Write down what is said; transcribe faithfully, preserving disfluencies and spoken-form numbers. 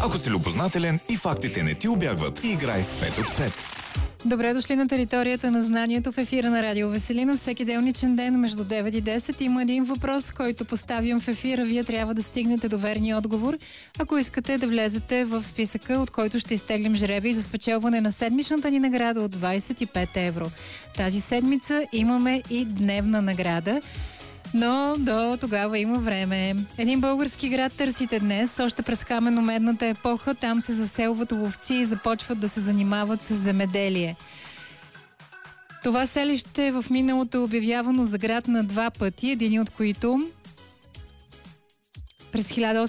Ако си любознателен и фактите не ти убягват, играй в пет от пет. Добре дошли на територията на знанието в ефира на Радио Веселина. Всеки делничен ден между девет и десет има един въпрос, който поставям в ефира. Вие трябва да стигнете до верния отговор, ако искате да влезете в списъка, от който ще изтеглим жребий за спечелване на седмичната ни награда от двадесет и пет евро. Тази седмица имаме и дневна награда, но до тогава има време. Един български град търсите днес. Още през каменомедната епоха там се заселват ловци и започват да се занимават с земеделие. Това селище в миналото е обявявано за град на два пъти, един от които през хиляда